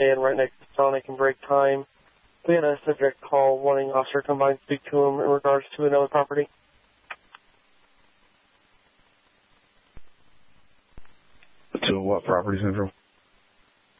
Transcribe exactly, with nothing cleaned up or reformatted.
staying right next to Sonic and break time. We had a subject call wanting Officer Combine to speak to him in regards to another property. To what property, Central?